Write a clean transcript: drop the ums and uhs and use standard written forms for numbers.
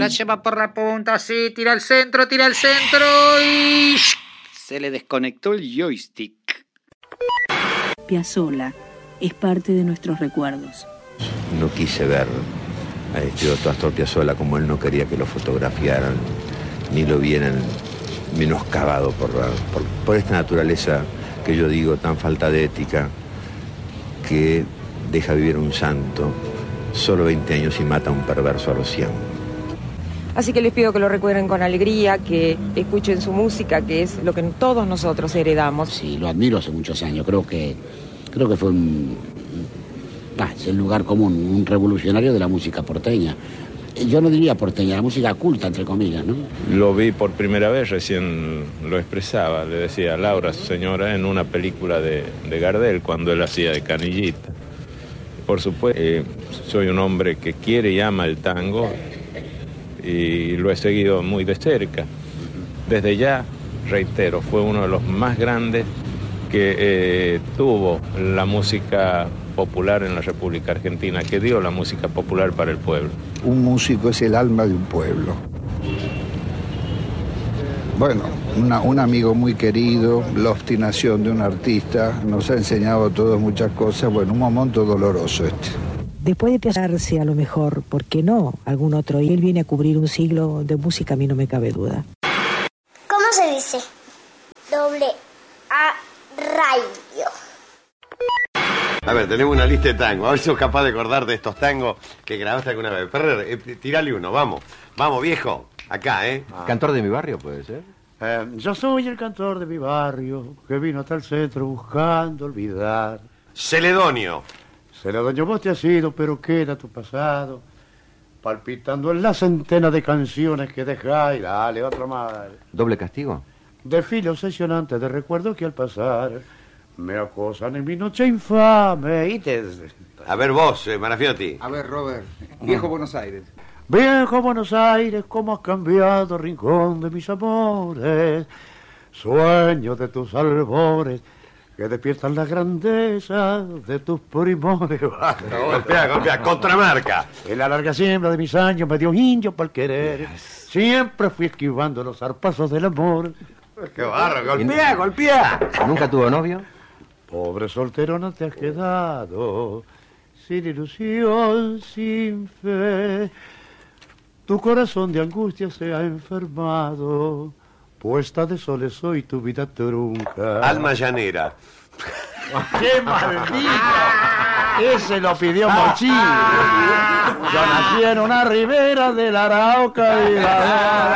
La lleva por la punta, sí, tira al centro y... Se le desconectó el joystick. Piazzolla es parte de nuestros recuerdos. No quise ver a Otto Astor Piazzolla como él no quería que lo fotografiaran, ni lo vieran menoscabado por esta naturaleza que yo digo tan falta de ética, que deja vivir un santo solo 20 años y mata a un perverso a los 100. Así que les pido que lo recuerden con alegría, que escuchen su música, que es lo que todos nosotros heredamos. Sí, lo admiro hace muchos años. Creo que fue es el lugar común, un revolucionario de la música porteña. Yo no diría porteña, la música culta, entre comillas, ¿no? Lo vi por primera vez, recién lo expresaba, le decía a Laura, señora, en una película de Gardel, cuando él hacía de Canillita. Por supuesto, soy un hombre que quiere y ama el tango, y lo he seguido muy de cerca. Desde ya, reitero, fue uno de los más grandes que tuvo la música popular en la República Argentina, que dio la música popular para el pueblo. Un músico es el alma de un pueblo. Bueno, un amigo muy querido, la obstinación de un artista, nos ha enseñado a todos muchas cosas. Bueno, un momento doloroso este. Después de piazarse, a lo mejor, ¿por qué no? Algún otro, y él viene a cubrir un siglo de música, a mí no me cabe duda. ¿Cómo se dice? A radio. A ver, tenemos una lista de tangos. A ver si sos capaz de acordar de estos tangos que grabaste alguna vez. Ferrer, tirale uno, vamos. Vamos, viejo. Acá, ¿eh? ¿Cantor de mi barrio puede ser? Yo soy el cantor de mi barrio que vino hasta el centro buscando olvidar. Celedonio. Celedonio, vos te has ido, pero queda tu pasado. Palpitando en la centena de canciones que dejáis. Dale, otra más. ¿Doble castigo? Desfile obsesionante de recuerdos que al pasar me acosan en mi noche infame. A ver vos, Marafiotti. A ver, Robert. Viejo Buenos Aires. Viejo Buenos Aires, cómo has cambiado, rincón de mis amores. Sueño de tus albores que despiertan la grandeza de tus primores. Golpea, contramarca. En la larga siembra de mis años me dio indio para el querer. Siempre fui esquivando los zarpazos del amor. ¡Qué barro! ¡Golpea! ¿Nunca tuvo novio? Pobre solterona te has quedado, sin ilusión, sin fe. Tu corazón de angustia se ha enfermado, puesta de soles hoy tu vida trunca. Alma llanera. ¡Qué maldita! Ese lo pidió Mochí. Yo nací en una ribera de la Arauca y la